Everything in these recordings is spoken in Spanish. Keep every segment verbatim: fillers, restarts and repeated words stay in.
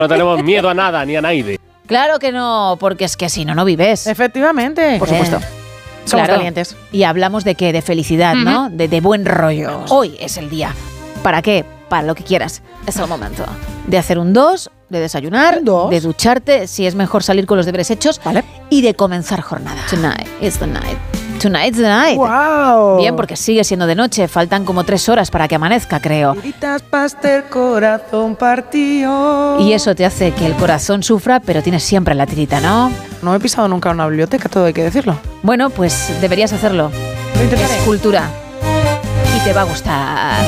No tenemos miedo a nada ni a nadie. Claro que no, porque es que si no, no vives. Efectivamente. Por supuesto. Eh, somos claro. valientes. Y hablamos de qué, de felicidad, uh-huh. ¿no? De, de buen rollo. Hoy es el día. ¿Para qué? Para lo que quieras. Es el momento de hacer un dos, de desayunar, dos. de ducharte, si es mejor salir con los deberes hechos, vale. Y de comenzar jornada. Tonight is the night. Tonight's the night. Wow. Bien, porque sigue siendo de noche. Faltan como tres horas para que amanezca, creo. Gritas pastel, corazón partido. Y eso te hace que el corazón sufra, pero tienes siempre la tirita, ¿no? No he pisado nunca una biblioteca, todo hay que decirlo. Bueno, pues deberías hacerlo. Lo intentaré. Es cultura. Y te va a gustar.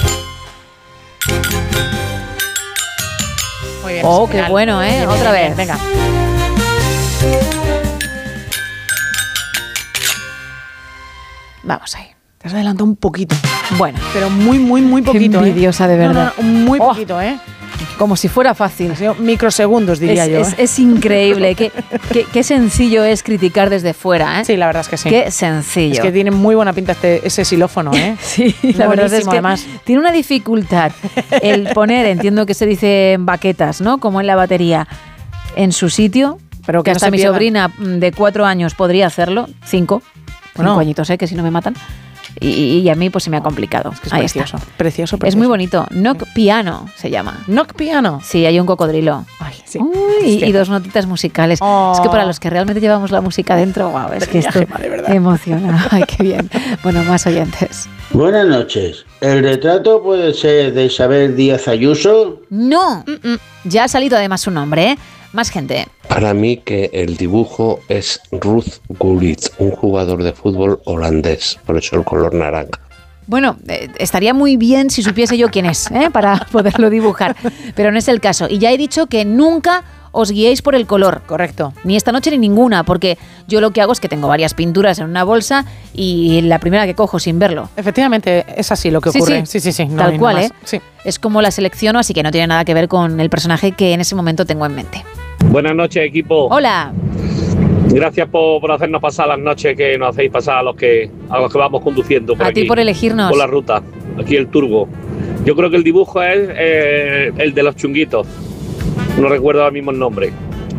Muy bien. Oh, qué bueno, ¿eh? Bien, Otra bien, vez. Bien, venga. Vamos ahí. Te has adelantado un poquito. Bueno. Pero muy, muy, muy poquito. Qué envidiosa, ¿eh? de verdad. No, no, no, muy oh. poquito, ¿eh? Como si fuera fácil. Ha sido microsegundos, diría es, yo. Es, ¿eh? es increíble. qué, qué, qué sencillo es criticar desde fuera, ¿eh? Sí, la verdad es que sí. Qué sencillo. Es que tiene muy buena pinta este, ese xilófono, ¿eh? Sí, la verdad es que además. Tiene una dificultad el poner, entiendo que se dice baquetas, ¿no? Como en la batería, en su sitio. Pero que, que no hasta se mi pierdan. sobrina de cuatro años podría hacerlo. Cinco. Bueno. Cinco añitos, ¿eh? Que si no me matan. Y, y a mí pues se me ha complicado. Es que es Ahí precioso, está. precioso, precioso. Es muy bonito. Knock Piano se llama. Knock Piano. Sí, hay un cocodrilo. Ay, sí. Uy, sí. y dos notitas musicales. Oh. Es que para los que realmente llevamos la música dentro, wow, es que esto Gema, de verdad. emociona. Ay, qué bien. Bueno, más oyentes. Buenas noches. ¿El retrato puede ser de Isabel Díaz Ayuso? No, Mm-mm. ya ha salido además su nombre, ¿eh? Más gente. Para mí que el dibujo es Ruud Gullit, un jugador de fútbol holandés, por eso el color naranja. Bueno, eh, estaría muy bien si supiese yo quién es, ¿eh? Para poderlo dibujar, pero no es el caso. Y ya he dicho que nunca os guiéis por el color. Correcto. Ni esta noche ni ninguna, porque yo lo que hago es que tengo varias pinturas en una bolsa y la primera que cojo sin verlo. Efectivamente, es así lo que ocurre. Sí, sí, sí. sí no tal hay cual, nada ¿eh? más. Sí. Es como la selecciono, así que no tiene nada que ver con el personaje que en ese momento tengo en mente. Buenas noches, equipo. Hola. Gracias por, por hacernos pasar las noches que nos hacéis pasar a los que a los que vamos conduciendo por A aquí, ti por elegirnos. por la ruta, aquí el turbo. Yo creo que el dibujo es eh, el de los chunguitos. No recuerdo ahora mismo el nombre.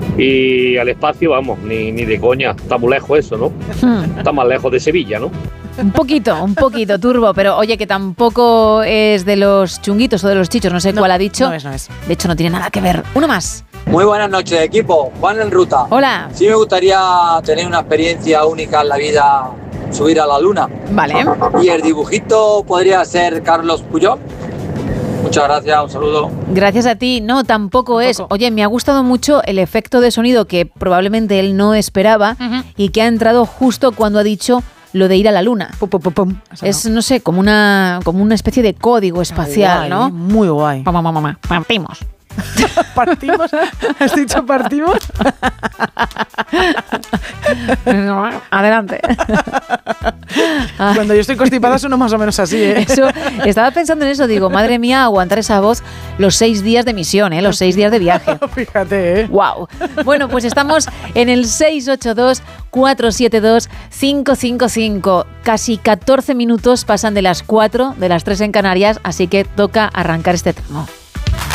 Y al espacio, vamos, ni, ni de coña. Está muy lejos eso, ¿no? Hmm. Está más lejos de Sevilla, ¿no? Un poquito, un poquito, Turbo, pero oye, que tampoco es de los chunguitos o de los chichos, no sé No, cuál ha dicho. no es, no es. De hecho, no tiene nada que ver. Uno más. Muy buenas noches, equipo. Juan en ruta. Hola. Sí me gustaría tener una experiencia única en la vida, subir a la luna. Vale. Y el dibujito podría ser Carlos Puyol. Muchas gracias, un saludo. Gracias a ti. No, tampoco, Tampoco. es. Oye, me ha gustado mucho el efecto de sonido que probablemente él no esperaba Uh-huh. y que ha entrado justo cuando ha dicho lo de ir a la luna. Pum, pum, pum, pum. Eso Es, no. no sé, como una, como una especie de código espacial, Guay, ¿no? ¿eh? Muy guay. Mamá, mamá, mamá. Partimos. ¿Partimos? ¿Has dicho partimos? Adelante. Ah. Cuando yo estoy constipada sueno más o menos así, ¿eh? Eso, estaba pensando en eso, digo, madre mía, aguantar esa voz los seis días de misión, ¿eh? Los seis días de viaje. Fíjate, ¿eh? Wow. Bueno, pues estamos en el seis ocho dos, cuatro siete dos, cinco cinco cinco. Casi catorce minutos pasan de las cuatro, de las tres en Canarias, así que toca arrancar este tramo.